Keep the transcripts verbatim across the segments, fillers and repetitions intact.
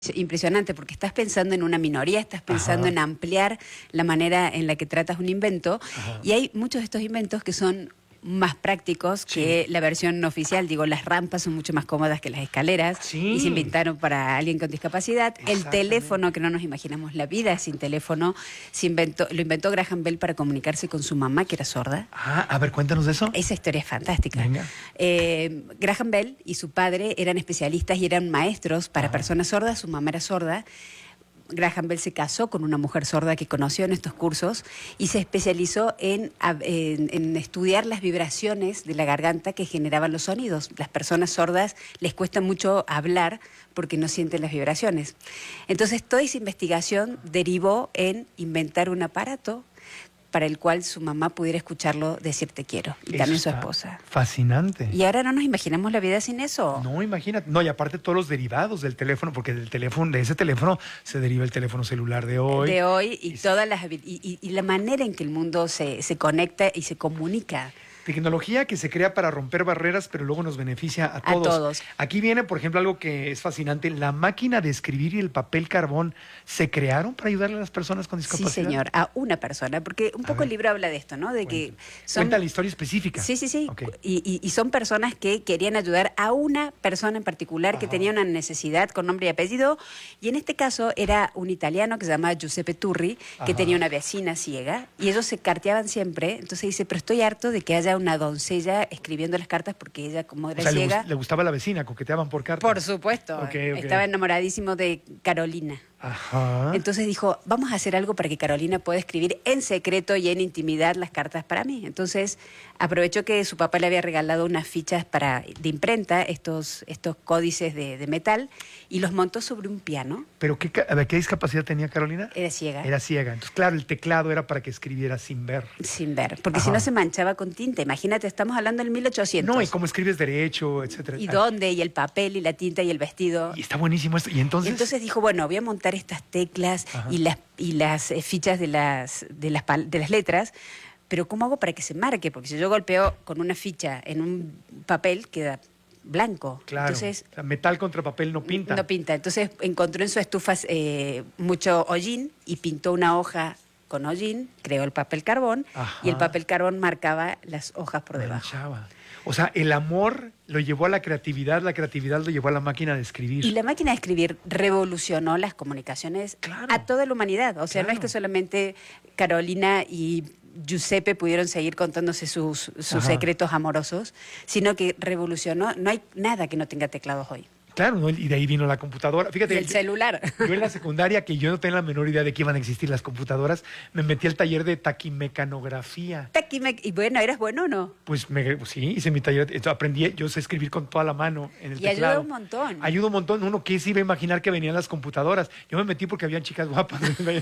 Impresionante, porque estás pensando en una minoría, estás pensando Ajá. en ampliar la manera en la que tratas un invento. Ajá. Y hay muchos de estos inventos que son más prácticos Sí. que la versión oficial. Digo, las rampas son mucho más cómodas que las escaleras. Sí. Y se inventaron para alguien con discapacidad. El Exactamente. teléfono, que no nos imaginamos la vida sin teléfono, se inventó, lo inventó Graham Bell para comunicarse con su mamá, que era sorda. Ah, a ver, cuéntanos de eso. Esa historia es fantástica. Venga. Eh, Graham Bell y su padre eran especialistas y eran maestros para Ajá. personas sordas. Su mamá era sorda. Graham Bell se casó con una mujer sorda que conoció en estos cursos y se especializó en, en, en estudiar las vibraciones de la garganta que generaban los sonidos. Las personas sordas les cuesta mucho hablar porque no sienten las vibraciones. Entonces, toda esa investigación derivó en inventar un aparato para el cual su mamá pudiera escucharlo decir te quiero, y Eso también su está esposa. Fascinante. Y ahora no nos imaginamos la vida sin eso. No, imagínate. No, y aparte todos los derivados del teléfono, porque del teléfono, de ese teléfono se deriva el teléfono celular de hoy. De hoy y, Y- todas las habi- y, y- y la manera en que el mundo se, se conecta y se comunica. Tecnología que se crea para romper barreras, pero luego nos beneficia a A todos. todos. Aquí viene, por ejemplo, algo que es fascinante. La máquina de escribir y el papel carbón se crearon para ayudarle a las personas con Sí, discapacidad. señor, a una persona, porque un A poco ver. el libro habla de esto, ¿no? De que son Cuenta la historia específica. Sí, sí, sí. Ok. Y, y- y son personas que querían ayudar a una persona en particular que Ajá. tenía una necesidad con nombre y apellido. Y en este caso era un italiano que se llama Giuseppe Turri, que Ajá. tenía una vecina ciega. Y ellos se carteaban siempre. Entonces dice, pero estoy harto de que haya una doncella escribiendo las cartas porque ella, como O era sea, le, ciega... gust- le gustaba la vecina, coqueteaban por carta. Por supuesto. Ok, ok. Estaba enamoradísimo de Carolina. Ajá. Entonces dijo, vamos a hacer algo para que Carolina pueda escribir en secreto y en intimidad las cartas para mí. Entonces aprovechó que su papá le había regalado unas fichas para, de imprenta, estos, estos códices de, de metal, y los montó sobre un piano. ¿Pero qué, ca- a ver, qué discapacidad tenía Carolina? Era ciega. Era ciega. Entonces, claro, el teclado era para que escribiera sin ver. Sin ver, porque si Ajá. no se manchaba con tinta. Imagínate, estamos hablando del mil ochocientos. No, y cómo escribes derecho, etcétera. ¿Y Ah, dónde? Y el papel, y la tinta, y el vestido. Y está buenísimo esto. Y Y entonces, entonces dijo, bueno, voy a montar estas teclas Ajá. y las, y las eh, fichas de las, de, las, pal- de las letras, pero ¿cómo hago para que se marque? Porque si yo golpeo con una ficha en un papel, queda blanco. claro, Entonces, o sea, metal contra papel no pinta. no pinta. Entonces encontró en su estufa eh, mucho hollín y pintó una hoja con hollín, creó el papel carbón, Ajá. y el papel carbón marcaba las hojas por debajo. Manchaba. O sea, el amor lo llevó a la creatividad, la creatividad lo llevó a la máquina de escribir. Y la máquina de escribir revolucionó las comunicaciones Claro. a toda la humanidad. O sea, no es Claro. que solamente Carolina y Giuseppe pudieron seguir contándose sus, sus Ajá. secretos amorosos, sino que revolucionó. No hay nada que no tenga teclados hoy. Claro, ¿no? Y de ahí vino la computadora. Fíjate, Y el yo- celular. Yo en la secundaria, que yo no tenía la menor idea de que iban a existir las computadoras, me metí al taller de taquimecanografía. Taquime- y bueno, ¿eras bueno o no? Pues me, pues sí, hice mi taller, esto, aprendí, yo sé escribir con toda la mano en el Y ayuda teclado. un montón. Ayuda un montón. Uno que se iba a imaginar que venían las computadoras. Yo me metí porque habían chicas guapas.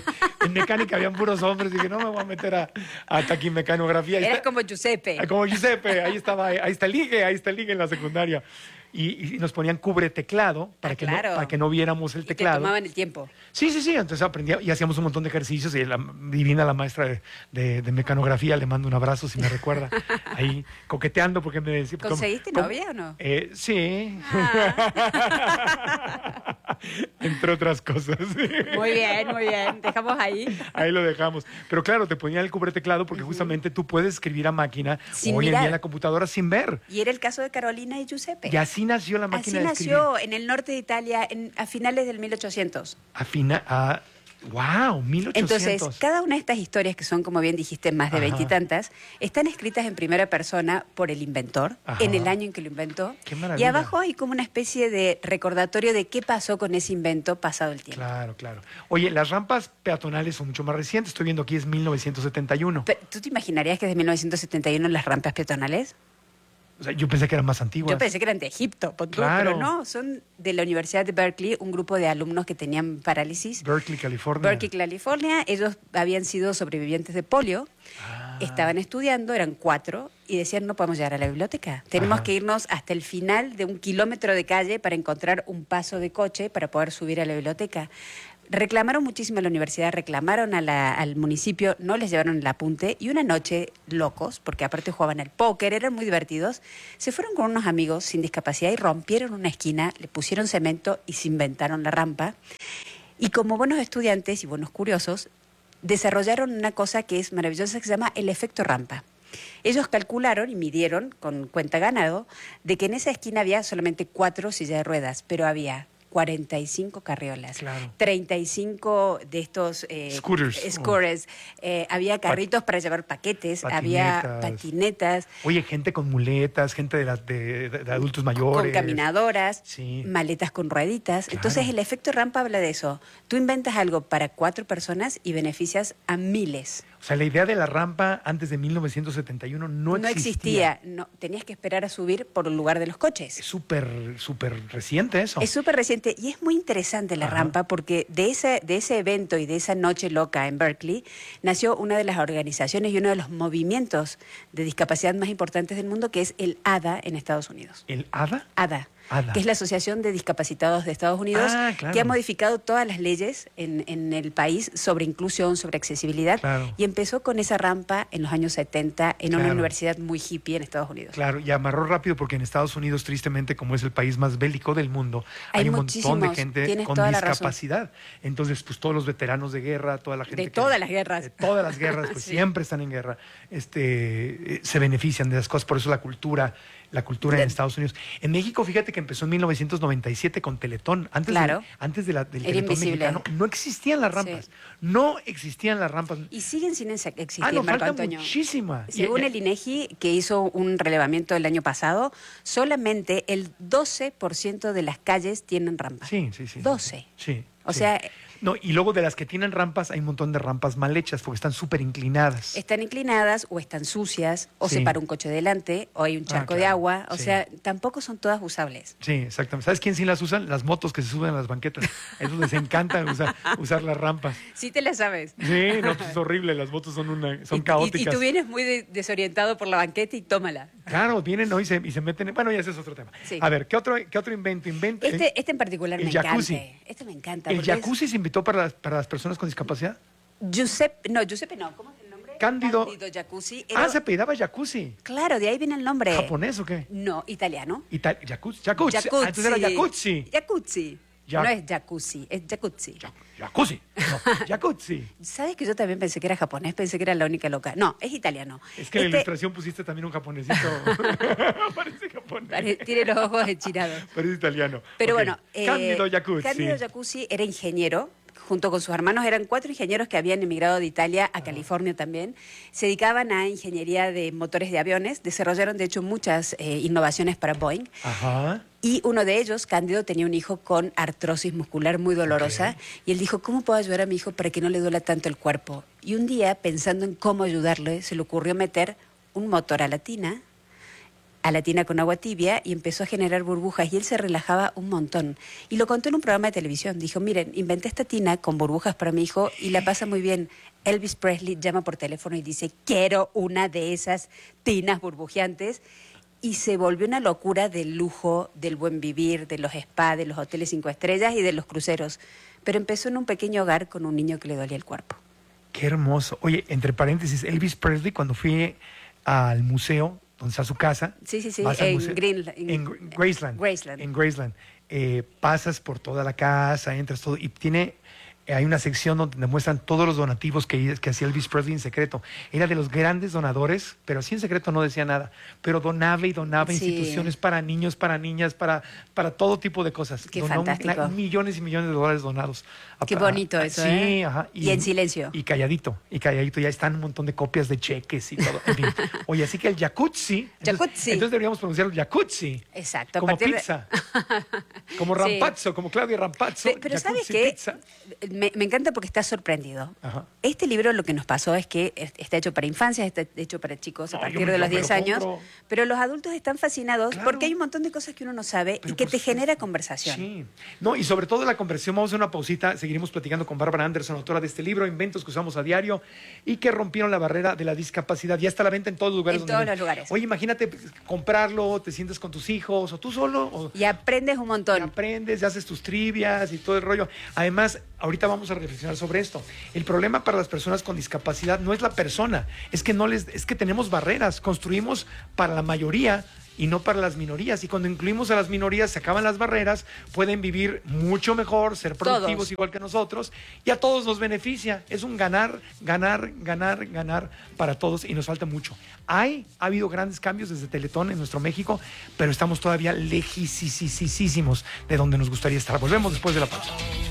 En mecánica habían puros hombres. Dije, no me voy a meter a, a taquimecanografía. Ahí Eras está- como Giuseppe. Ah, Como Giuseppe, ahí estaba, ahí está el ligue, ahí está el ligue en la secundaria. Y, y nos ponían cubre teclado para, Ah, que claro. no, para que no viéramos el Y te teclado. tomaban el tiempo. Sí, sí, sí. Entonces aprendí y hacíamos un montón de ejercicios. Y la divina, la maestra de, de- de mecanografía, le mando un abrazo si me recuerda. Ahí coqueteando porque me decía. ¿cómo- ¿Conseguiste cómo? novia o no? Eh, sí. Ah. Entre otras cosas. Muy bien, muy bien. Dejamos ahí. Ahí lo dejamos. Pero claro, te ponían el cubre teclado porque justamente tú puedes escribir a máquina Sin hoy en mirar. día en la computadora sin ver. Y era el caso de Carolina y Giuseppe. Y así nació la Así máquina de escribir. nació en el norte de Italia en- a finales del mil ochocientos. A fina, a, wow, mil ochocientos. Entonces, cada una de estas historias, que son, como bien dijiste, más de Ajá. veintitantas, están escritas en primera persona por el inventor, Ajá. en el año en que lo inventó. Qué Y maravilla. abajo hay como una especie de recordatorio de qué pasó con ese invento pasado el tiempo. Claro, claro. Oye, las rampas peatonales son mucho más recientes. Estoy viendo aquí es mil novecientos setenta y uno. Pero, ¿tú te imaginarías que desde mil novecientos setenta y uno las rampas peatonales? O sea, yo pensé que eran más antiguas. Yo pensé que eran de Egipto, pon tú, Claro. pero no, son de la Universidad de Berkeley, un grupo de alumnos que tenían parálisis. Berkeley, California. Berkeley, California, ellos habían sido sobrevivientes de polio, Ah. estaban estudiando, eran cuatro, y decían, no podemos llegar a la biblioteca. Tenemos Ajá. que irnos hasta el final de un kilómetro de calle para encontrar un paso de coche para poder subir a la biblioteca. Reclamaron muchísimo a la universidad, reclamaron a la, al municipio, no les llevaron el apunte y una noche, locos, porque aparte jugaban al póker, eran muy divertidos, se fueron con unos amigos sin discapacidad y rompieron una esquina, le pusieron cemento y se inventaron la rampa. Y como buenos estudiantes y buenos curiosos, desarrollaron una cosa que es maravillosa que se llama el efecto rampa. Ellos calcularon y midieron con cuenta ganado de que en esa esquina había solamente cuatro sillas de ruedas, pero había cuarenta y cinco carriolas, claro. treinta y cinco de estos eh, scooters, scooters. Eh, había carritos Pat para llevar paquetes, patinetas. había patinetas. Oye, gente con muletas, gente de, las de, de, de adultos mayores. Con caminadoras, sí. maletas con rueditas. Claro. Entonces el efecto rampa habla de eso. Tú inventas algo para cuatro personas y beneficias a miles. O sea, la idea de la rampa antes de mil novecientos setenta y uno no, no existía. existía. No, tenías que esperar a subir por el lugar de los coches. Es súper, súper reciente eso. Es súper reciente y es muy interesante la Ajá. rampa porque de ese, de ese evento y de esa noche loca en Berkeley nació una de las organizaciones y uno de los movimientos de discapacidad más importantes del mundo, que es el A D A en Estados Unidos. ¿El A D A? A D A. A D A. Que es la Asociación de Discapacitados de Estados Unidos, ah, claro. que ha modificado todas las leyes en, en el país sobre inclusión, sobre accesibilidad, claro. y empezó con esa rampa en los años setenta en claro. una universidad muy hippie en Estados Unidos. Claro, y amarró rápido porque en Estados Unidos, tristemente, como es el país más bélico del mundo, hay, hay un montón de gente con discapacidad. Entonces, pues todos los veteranos de guerra, toda la gente... De que, todas las guerras. De todas las guerras, pues sí. siempre están en guerra, este, se benefician de las cosas, por eso la cultura... La cultura de... en Estados Unidos. En México, fíjate que empezó en mil novecientos noventa y siete con Teletón. Antes, claro. de, antes de la, del Era Teletón invisible. mexicano no existían las rampas. Sí. No existían las rampas. Y siguen sin existir, ah, no, Marco falta Antonio. muchísima. Según y, el INEGI, que hizo un relevamiento el año pasado, solamente el doce por ciento de las calles tienen rampas. Sí, sí, sí. doce. Sí. O sí. sea... No, y luego de las que tienen rampas, hay un montón de rampas mal hechas porque están súper inclinadas. Están inclinadas o están sucias, o sí. se para un coche delante, o hay un charco ah, claro. de agua. O sí. sea, tampoco son todas usables. Sí, exactamente. ¿Sabes quién sí las usan? Las motos que se suben a las banquetas. A ellos les encanta usar, usar las rampas. Sí te las sabes. Sí, no, pues es horrible. Las motos son, una, son y, caóticas. Y, y tú vienes muy de, desorientado por la banqueta y tómala. Claro, vienen ¿no? y, se, y se meten... En, bueno, ya ese es otro tema. Sí. A ver, ¿qué otro, qué otro invento? invento este, el, este en particular el me jacuzzi. encanta. Este me encanta. ¿El jacuzzi es... se invitó para las, para las personas con discapacidad? Giuseppe, no, Giuseppe no, ¿cómo es el nombre? Cándido. Cándido Jacuzzi. Era... Ah, se apellidaba Jacuzzi. Claro, de ahí viene el nombre. ¿Japonés o qué? No, italiano. Ita Jacuzzi. Jacuzzi. Jacuzzi. Ah, entonces era Jacuzzi. Jacuzzi. Ya... No es jacuzzi, es jacuzzi. Ya... Jacuzzi. No, jacuzzi. ¿Sabes que yo también pensé que era japonés? Pensé que era la única loca. No, es italiano. Es que en este... la ilustración pusiste también un japonesito. Parece japonés. Pare... Tiene los ojos enchinados. Parece italiano. Pero okay. bueno. Eh, Cándido Jacuzzi. Cándido Jacuzzi era ingeniero. Junto con sus hermanos, eran cuatro ingenieros que habían emigrado de Italia a California también. Se dedicaban a ingeniería de motores de aviones. Desarrollaron, de hecho, muchas eh, innovaciones para Boeing. Ajá. Y uno de ellos, Cándido, tenía un hijo con artrosis muscular muy dolorosa. Okay. Y él dijo, ¿cómo puedo ayudar a mi hijo para que no le duela tanto el cuerpo? Y un día, pensando en cómo ayudarle, se le ocurrió meter un motor a la tina, a la tina con agua tibia, y empezó a generar burbujas y él se relajaba un montón. Y lo contó en un programa de televisión. Dijo, miren, inventé esta tina con burbujas para mi hijo y la pasa muy bien. Elvis Presley llama por teléfono y dice, quiero una de esas tinas burbujeantes. Y se volvió una locura del lujo, del buen vivir, de los spas, de los hoteles cinco estrellas y de los cruceros. Pero empezó en un pequeño hogar con un niño que le dolía el cuerpo. Qué hermoso. Oye, entre paréntesis, Elvis Presley, cuando fui al museo, donde está su casa. Sí, sí, sí, en, Green, en, en Graceland. Graceland. En Graceland. Eh, pasas por toda la casa, entras todo, y tiene, eh, hay una sección donde demuestran todos los donativos que, que hacía Elvis Presley en secreto. Era de los grandes donadores, pero así en secreto no decía nada. Pero donaba y donaba sí. instituciones para niños, para niñas, para, para todo tipo de cosas. Qué Donó fantástico. Un, millones y millones de dólares donados. Qué bonito a, eso, sí, ¿eh? Ajá. Y, y en silencio. Y calladito, y calladito. Ya están un montón de copias de cheques y todo. En fin. Oye, así que el jacuzzi. Jacuzzi. Entonces, entonces deberíamos pronunciar jacuzzi. Exacto. Como pizza. De... como Rampazzo, sí. como Claudia Rampazzo. Pero, pero ¿sabes qué? Me, me encanta porque estás sorprendido. Ajá. Este libro lo que nos pasó es que está hecho para infancias, está hecho para chicos a no, partir de los diez años, pero los adultos están fascinados claro. porque hay un montón de cosas que uno no sabe pero y que te genera conversación. Sí. No, y sobre todo la conversación, vamos a hacer una pausita, seguiremos platicando con Bárbara Anderson, autora de este libro, Inventos que usamos a diario y que rompieron la barrera de la discapacidad. Ya está a la venta en todos los lugares. En todos los lugares. Oye, imagínate comprarlo, te sientes con tus hijos o tú solo. O, y aprendes un montón. Y aprendes, y haces tus trivias y todo el rollo. Además, ahorita vamos a reflexionar sobre esto. El problema para las personas con discapacidad no es la persona, es que no les, es que tenemos barreras, construimos para la mayoría y no para las minorías. Y cuando incluimos a las minorías, se acaban las barreras, pueden vivir mucho mejor, ser productivos todos, igual que nosotros, y a todos nos beneficia. Es un ganar, ganar, ganar, ganar para todos, y nos falta mucho. Hay, ha habido grandes cambios desde Teletón en nuestro México, pero estamos todavía lejísimos de donde nos gustaría estar. Volvemos después de la pausa.